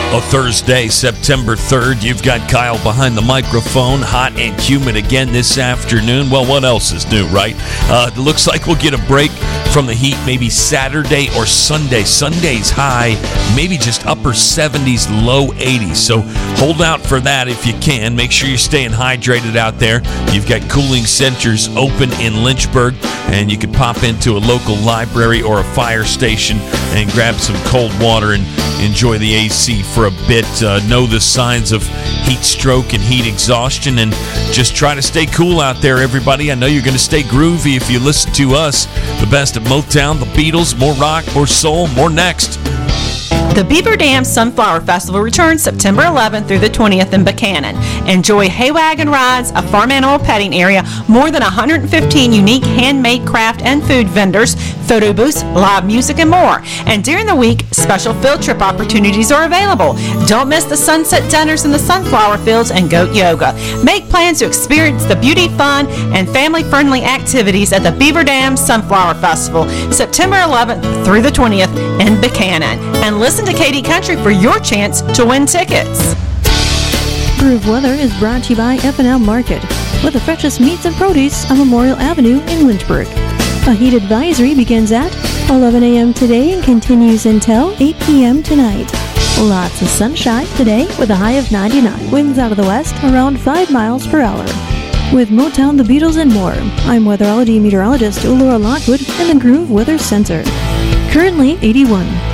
Thursday, September 3rd. You've got Kyle behind the microphone, hot and humid again this afternoon. Well, what else is new, right? It looks like we'll get a break from the heat maybe Saturday or Sunday. Sunday's high, maybe just upper 70s, low 80s. So hold out for that if you can. Make sure you're staying hydrated out there. You've got cooling centers open in Lynchburg, and you can pop into a local library or a fire station and grab some cold water and enjoy the AC for a bit. Know the signs of heat stroke and heat exhaustion, and just try to stay cool out there, everybody. I know you're going to stay groovy if you listen to us. The best of Motown, the Beatles, more rock, more soul, more next. The Beaver Dam Sunflower Festival returns September 11th through the 20th in Buchanan. Enjoy hay wagon rides, a farm animal petting area, more than 115 unique handmade craft and food vendors, photo booths, live music, and more. And during the week, special field trip opportunities are available. Don't miss the sunset dinners in the sunflower fields and goat yoga. Make plans to experience the beauty, fun, and family-friendly activities at the Beaver Dam Sunflower Festival, September 11th through the 20th in Buchanan. And listen to Katy Country for your chance to win tickets. Groove Weather is brought to you by F&L Market, with the freshest meats and produce on Memorial Avenue in Lynchburg. A heat advisory begins at 11 a.m. today and continues until 8 p.m. tonight. Lots of sunshine today with a high of 99. Winds out of the west around 5 miles per hour. With Motown, the Beatles, and more, I'm weatherology meteorologist Laura Lockwood in the Groove Weather Center. Currently 81.